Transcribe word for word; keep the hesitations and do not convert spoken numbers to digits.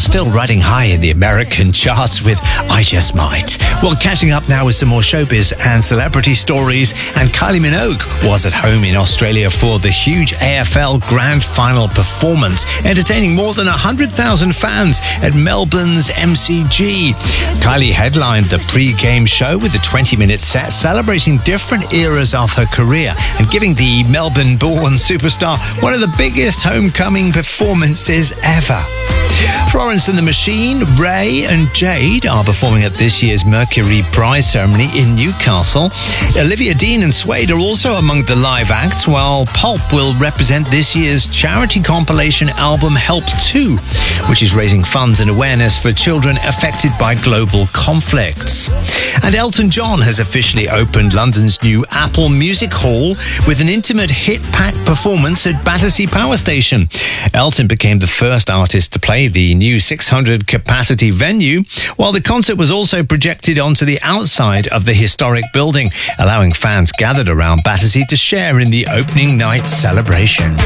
still riding high in the American charts with I Just Might. Well, catching up now with some more showbiz and celebrity stories. And Kylie Minogue was at home in Australia for the huge A F L Grand Final performance, entertaining more than one hundred thousand fans at Melbourne's M C G. Kylie headlined the pre-game show with a twenty-minute set celebrating different eras of her career and giving the Melbourne-born superstar one of the biggest homecoming performances ever. Florence and the Machine, Ray and Jade are performing at this year's Mercury Prize ceremony in Newcastle. Olivia Dean and Suede are also among the live acts, while Pulp will represent this year's charity compilation album Help two, which is raising funds and awareness for children affected by global conflicts. And Elton John has officially opened London's new Apple Music Hall with an intimate hit-packed performance at Battersea Power Station. Elton became the first artist to play the new six hundred capacity venue, while the concert was also projected onto the outside of the historic building, allowing fans gathered around Battersea to share in the opening night celebration.